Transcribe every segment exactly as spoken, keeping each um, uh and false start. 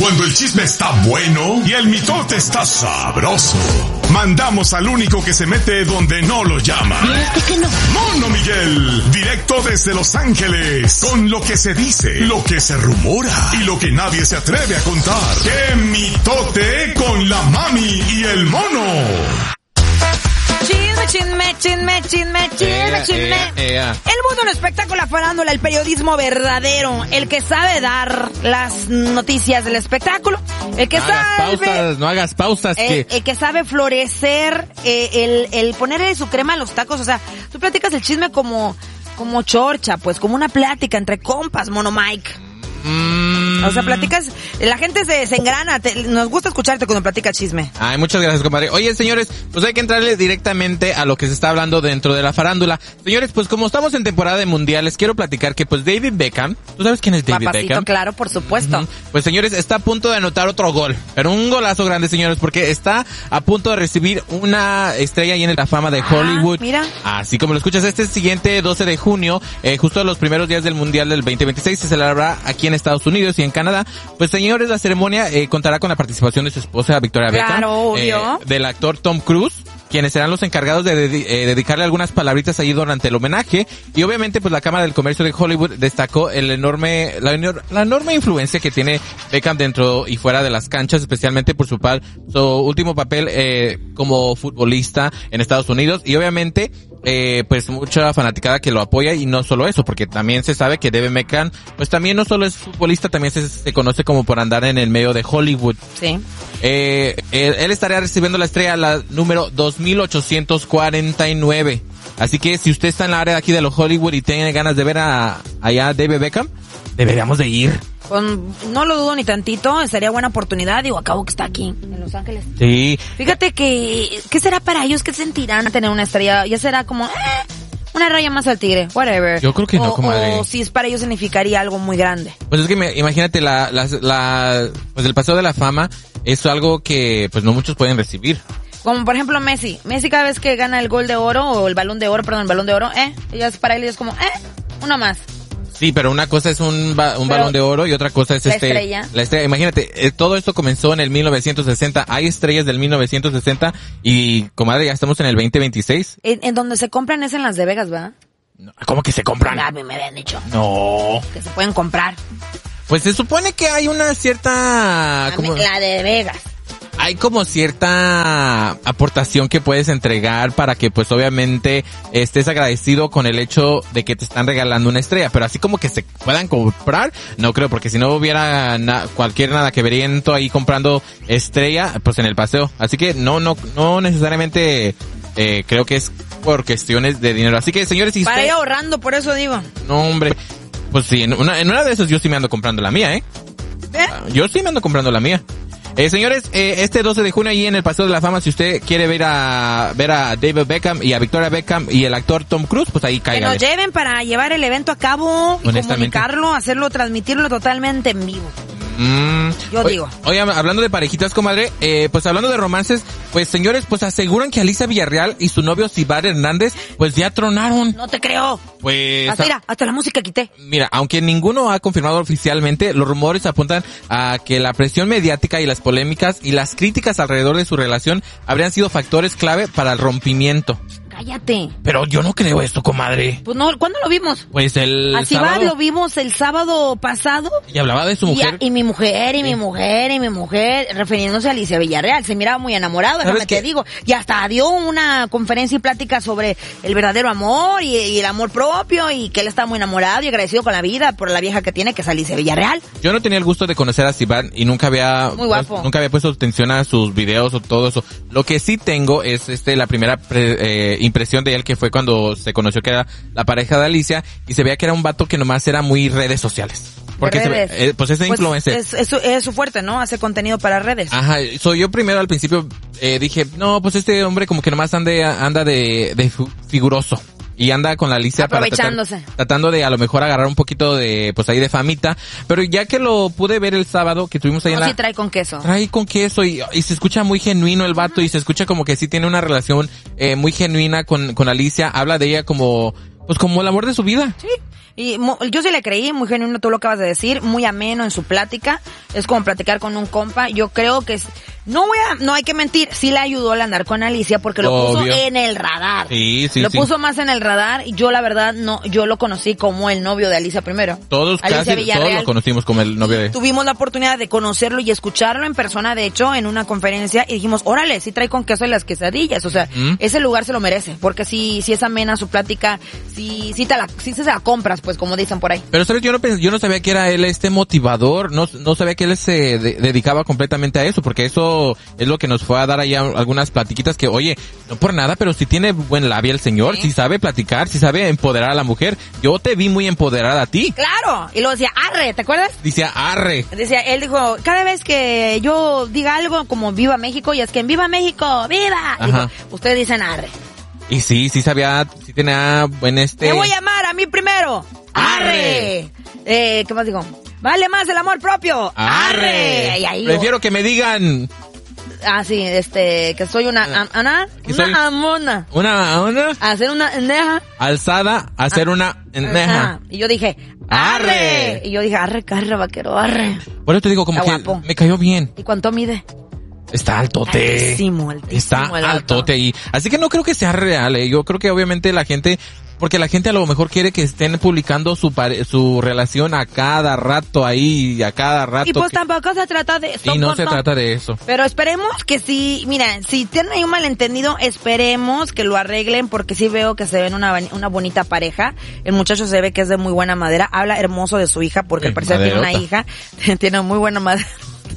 Cuando el chisme está bueno y el mitote está sabroso, mandamos al único que se mete donde no lo llama. que no? Mono Miguel, directo desde Los Ángeles, con lo que se dice, lo que se rumora y lo que nadie se atreve a contar. ¡Qué mitote con la mami y el mono! Chisme, chisme, chisme, chisme, chisme, chisme. Eh, eh, eh. El mundo del espectáculo, la farándula, el periodismo verdadero, el que sabe dar las noticias del espectáculo, el que no sabe... hagas pausas, no hagas pausas. El, que... el que sabe florecer, eh, el, el ponerle su crema a los tacos, o sea, tú platicas el chisme como, como chorcha, pues, como una plática entre compas, Mono Mike. Mm. O sea, platicas, la gente se, se engrana, te, nos gusta escucharte cuando platicas chisme. Ay, muchas gracias, compadre. Oye, señores, pues hay que entrarle directamente a lo que se está hablando dentro de la farándula. Señores, pues como estamos en temporada de mundiales, quiero platicar que pues David Beckham, ¿tú sabes quién es David Papacito, Beckham? claro, por supuesto. Uh-huh. Pues señores, está a punto de anotar otro gol, pero un golazo grande, señores, porque está a punto de recibir una estrella ahí en la fama de Hollywood. Ah, mira. Así como lo escuchas, este siguiente doce de junio, eh, justo los primeros días del mundial del veinte veintiséis, se celebrará aquí en Estados Unidos y en Canadá. Pues señores, la ceremonia eh, contará con la participación de su esposa Victoria Beckham, Claro, obvio. Eh, del actor Tom Cruise, quienes serán los encargados de dedi- eh, dedicarle algunas palabritas ahí durante el homenaje. Y obviamente pues la Cámara del Comercio de Hollywood destacó el enorme la, enor- la enorme influencia que tiene Beckham dentro y fuera de las canchas, especialmente por su, pal- su último papel eh, como futbolista en Estados Unidos. Y obviamente eh, pues mucha fanaticada que lo apoya, y no solo eso, porque también se sabe que David Beckham pues también no solo es futbolista, también se, se conoce como por andar en el medio de Hollywood. Sí. Eh, él, él estaría recibiendo la estrella la número dos mil ochocientos cuarenta y nueve. Así que si usted está en la área de aquí de los Hollywood y tiene ganas de ver a allá a David Beckham, deberíamos de ir. Con, no lo dudo ni tantito, sería buena oportunidad, digo, acabo que está aquí, en Los Ángeles. Sí. Fíjate que, ¿qué será para ellos? ¿Qué sentirán tener una estrella? Ya será como, eh, una raya más al tigre, whatever. Yo creo que no, o, comadre. O si es para ellos significaría algo muy grande. Pues es que me, imagínate la, la, la, pues el paseo de la fama es algo que pues no muchos pueden recibir. Como por ejemplo Messi. Messi cada vez que gana el gol de oro, o el balón de oro, perdón, el balón de oro, eh, ellos para él es como, eh, uno más. Sí, pero una cosa es un, ba- un Pero balón de oro y otra cosa es la este... estrella. La estrella. Imagínate, eh, todo esto comenzó en el mil novecientos sesenta. Hay estrellas del mil novecientos sesenta y, comadre, ya estamos en el veinte veintiséis. En, en donde se compran es en Las de Vegas, ¿verdad? No, ¿cómo que se compran? A mí me habían dicho No. que se pueden comprar. Pues se supone que hay una cierta... A mí- como- la de Vegas. hay como cierta aportación que puedes entregar para que pues obviamente estés agradecido con el hecho de que te están regalando una estrella, pero así como que se puedan comprar, no creo, porque si no hubiera na- cualquier nada que veriento ahí comprando estrella, pues en el paseo, así que no, no, no necesariamente eh, creo que es por cuestiones de dinero, así que señores, si Para usted- ir ahorrando, por eso digo. no hombre, pues sí, en una, en una de esas yo sí me ando comprando la mía, eh, ¿Eh? yo sí me ando comprando la mía. Eh, señores, eh, este doce de junio ahí en el Paseo de la Fama, si usted quiere ver a ver a David Beckham y a Victoria Beckham y el actor Tom Cruise, pues ahí Que cáigale. nos lleven para llevar el evento a cabo y Honestamente. comunicarlo, hacerlo, transmitirlo totalmente en vivo. Mm. Yo Oye, digo. Oye, hablando de parejitas, comadre, eh, pues hablando de romances, pues señores, pues aseguran que Alicia Villarreal y su novio Sibar Hernández, pues ya tronaron. No te creo. Pues... Hasta, mira, hasta la música quité. Mira, aunque ninguno ha confirmado oficialmente, los rumores apuntan a que la presión mediática y las polémicas y las críticas alrededor de su relación habrían sido factores clave para el rompimiento. Cállate. Pero yo no creo esto, comadre. Pues no, ¿cuándo lo vimos? Pues el Así va, sábado. lo vimos el sábado pasado. Y hablaba de su Y, mujer. a- y mi mujer, y mi mujer, y mi mujer, refiriéndose a Alicia Villarreal. Se miraba muy enamorado, déjame ¿Sabes te qué? digo. Y hasta dio una conferencia y plática sobre el verdadero amor y, y el amor propio, y que él está muy enamorado y agradecido con la vida por la vieja que tiene, que es Alicia Villarreal. Yo no tenía el gusto de conocer a Sibar y nunca había Muy guapo. pues, nunca había puesto atención a sus videos o todo eso. Lo que sí tengo es este la primera pre- eh, impresión de él, que fue cuando se conoció que era la pareja de Alicia, y se veía que era un vato que nomás era muy redes sociales. Porque se ve- Redes. eh, pues es de influencer. Es, es, su- es su fuerte, ¿no? Hace contenido para redes. Ajá, soy yo primero al principio eh, dije, no, pues este hombre como que nomás ande, anda de, de fu- figuroso. Y anda con la Alicia para tratar- Aprovechándose. tratando de a lo mejor agarrar un poquito de, pues ahí de famita. Pero ya que lo pude ver el sábado que estuvimos ahí No, en la... sí trae con queso. Trae con queso y, y se escucha muy genuino el vato y se escucha como que sí tiene una relación eh, muy genuina con, con Alicia. Habla de ella como, pues como el amor de su vida. Sí. Y mo, yo sí le creí, muy genuino, tú lo acabas de decir, muy ameno en su plática, es como platicar con un compa. Yo creo que es, no voy a, no hay que mentir, sí le ayudó al andar con Alicia porque lo Obvio. puso en el radar. Sí, sí, Lo sí. puso más en el radar y yo la verdad no, yo lo conocí como el novio de Alicia primero. Todos Alicia casi, Villarreal. todos lo conocimos como el novio de... Tuvimos la oportunidad de conocerlo y escucharlo en persona, de hecho, en una conferencia, y dijimos, órale, sí trae con queso y las quesadillas, o sea, ¿Mm? ese lugar se lo merece, porque si, si es amena su plática, si, si te la, si se la compras, pues como dicen por ahí. Pero sabes, yo no pens- yo no sabía que era él este motivador, no, no sabía que él se de- dedicaba completamente a eso, porque eso es lo que nos fue a dar ahí a- algunas platiquitas que, oye, no por nada, pero si tiene buen labia el señor, Sí. si sabe platicar, si sabe empoderar a la mujer. Yo te vi muy empoderada a ti. Claro, y luego decía, arre, ¿te acuerdas? Dice, arre. Decía, él dijo, cada vez que yo diga algo como Viva México, y es que en Viva México, ¡viva! Dijo, Ajá. ustedes dicen arre. Y sí, sí sabía, sí tenía buen este... Me voy a amar a mí primero. ¡Arre! Eh, ¿qué más digo? Vale más el amor propio. ¡Arre! Y ahí Prefiero que me digan Ah, sí, este, que soy una, am- ana, Que una soy- amona. una, una Hacer una endeja. alzada, hacer una endeja. Ajá. Y yo dije, Arre. arre. Y yo dije, arre, carre, vaquero, arre. Por eso te digo, como Está que guapo. me cayó bien. ¿Y cuánto mide? Está altote. Altísimo, altísimo Está el vato. altote ahí. Así que no creo que sea real, eh. Yo creo que obviamente la gente, porque la gente a lo mejor quiere que estén publicando su pare- su relación a cada rato ahí, a cada rato. Y pues que- tampoco se trata de eso. y no pues, se trata de eso. Pero esperemos que sí, mira, si tienen ahí un malentendido, esperemos que lo arreglen, porque sí veo que se ven una, una bonita pareja. El muchacho se ve que es de muy buena madera, habla hermoso de su hija, porque Eh, al parecer tiene una maderota. hija, tiene muy buena madera.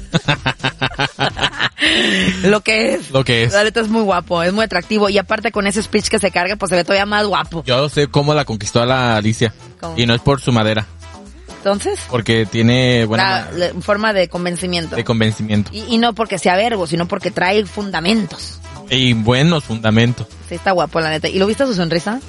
Lo que es. Lo que es. La neta es muy guapo, es muy atractivo, y aparte con ese speech que se carga, pues se ve todavía más guapo. Yo sé cómo la conquistó a la Alicia. ¿Cómo? Y no es por su madera, Entonces, porque tiene buena la, la forma de convencimiento. de convencimiento. Y, y no porque sea verbo, sino porque trae fundamentos. Y buenos fundamentos. Sí, está guapo, la neta. ¿Y lo viste su sonrisa?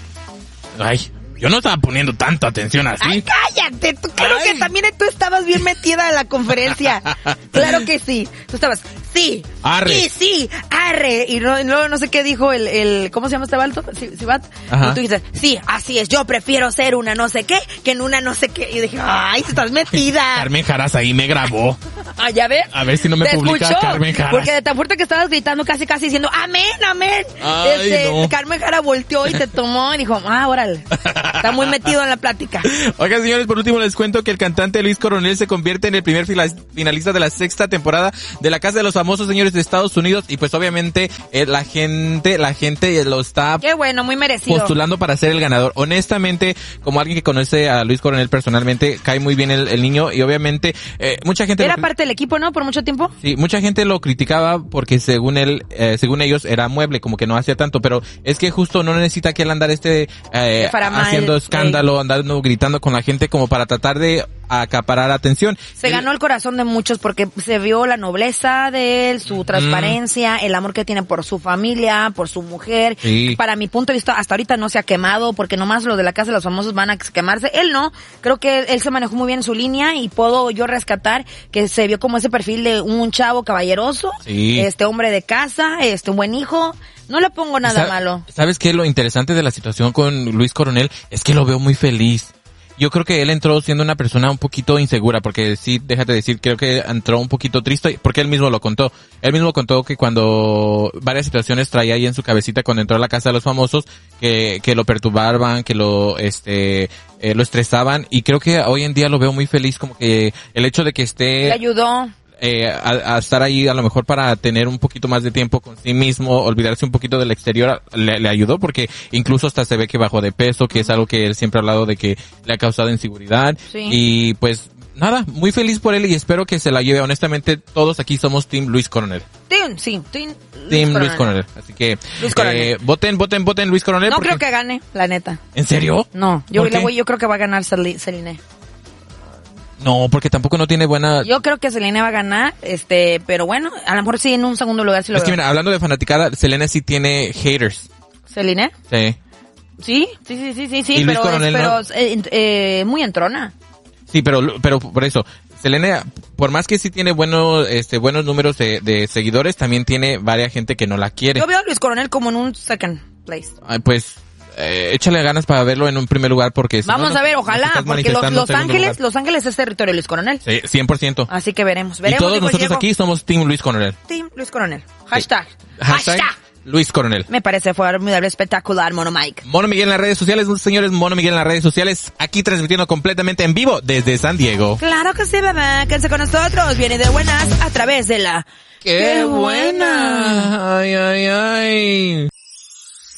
Ay, yo no estaba poniendo tanta atención así. ¡Ay, cállate! Tú, claro Ay. que también tú estabas bien metida en la conferencia. Claro que sí. Tú estabas, sí. Arre. Sí, sí, arre. Y no, no, no sé qué dijo el, el, ¿cómo se llama este vato? ¿Sí, sí, Bat? Ajá. Y tú dices, sí, así es. Yo prefiero ser una no sé qué que en una no sé qué. Y yo dije, ay, estás metida. Carmen Jaras ahí me grabó. Ah, ¿ya ves? A ver si no me Te publica escuchó, Carmen Jara. Porque de tan fuerte que estabas gritando, casi casi diciendo, amén, amén. Ay, este, no. Carmen Jara volteó y te tomó y dijo, ah, órale. Está muy metido en la plática. Oigan, señores, por último les cuento que el cantante Luis Coronel se convierte en el primer fila- finalista de la sexta temporada de La Casa de los Famosos, señores, de Estados Unidos. Y pues obviamente eh, la gente, la gente lo está Qué bueno, muy merecido. postulando para ser el ganador. Honestamente, como alguien que conoce a Luis Coronel personalmente, cae muy bien el, el niño y obviamente eh, mucha gente... Era lo- parte del equipo, ¿no? Por mucho tiempo. Sí, mucha gente lo criticaba porque según él, eh, según ellos era mueble, como que no hacía tanto, pero es que justo no necesita que él andar este eh, Faramal, haciendo escándalo, andando gritando con la gente como para tratar de acaparar atención. Se Él- ganó el corazón de muchos porque se vio la nobleza de él, su transparencia, el amor que tiene por su familia, por su mujer. Sí. Para mi punto de vista, hasta ahorita no se ha quemado porque nomás los de la Casa de los Famosos van a quemarse. Él no. Creo que él se manejó muy bien en su línea y puedo yo rescatar que se vio como ese perfil de un chavo caballeroso, Sí. este hombre de casa, este un buen hijo. No le pongo nada Sa- malo. ¿Sabes qué? Lo interesante de la situación con Luis Coronel es que lo veo muy feliz. Yo creo que él entró siendo una persona un poquito insegura, porque sí, déjate decir, creo que entró un poquito triste, porque él mismo lo contó. Él mismo contó que cuando varias situaciones traía ahí en su cabecita cuando entró a la Casa de los Famosos, que, que lo perturbaban, que lo, este, eh, lo estresaban, y creo que hoy en día lo veo muy feliz, como que el hecho de que Le esté ayudó. eh, a, a estar ahí a lo mejor para tener un poquito más de tiempo con sí mismo, olvidarse un poquito del exterior, le, le ayudó porque incluso hasta se ve que bajó de peso, que es algo que él siempre ha hablado de que le ha causado inseguridad. Sí. Y pues nada, muy feliz por él y espero que se la lleve. Honestamente, todos aquí somos Team Luis Coronel. Team, sí, Team Team Luis Coronel. Así que Luis Coronel. eh, voten, voten, voten Luis Coronel. No porque- creo que gane, la neta. ¿En serio? No, yo ¿Por le qué? voy, yo creo que va a ganar Celi- Celine. No, porque tampoco no tiene buena... Yo creo que Celine va a ganar, este, pero bueno, a lo mejor sí en un segundo lugar sí lo es que veo. mira, hablando de fanaticada, Selena sí tiene haters. ¿Celine? Sí. Sí, sí, sí, sí, sí, sí, ¿Y Luis pero, es, Coronel pero no? eh, ent- eh, muy entrona. Sí, pero pero por eso, Selena, por más que sí tiene buenos este buenos números de, de seguidores, también tiene varias gente que no la quiere. Yo veo a Luis Coronel como en un second place. Ay, pues eh, échale ganas para verlo en un primer lugar porque... Si Vamos no, a ver, no, ojalá, no porque los, los Ángeles, Los Ángeles es territorio Luis Coronel. Sí, cien por ciento. Así que veremos, Y veremos. todos dijo nosotros Diego. aquí somos Team Luis Coronel. Team Luis Coronel. Hashtag. Sí. Hashtag. Hashtag. Luis Coronel. Me parece formidable, espectacular, Mono Mike. Mono Miguel en las redes sociales, señores, Mono Miguel en las redes sociales, aquí transmitiendo completamente en vivo desde San Diego. Claro que sí, bebé, quédense con nosotros, viene de buenas a través de la... ¡Qué buena! ¡Ay, ay, ay!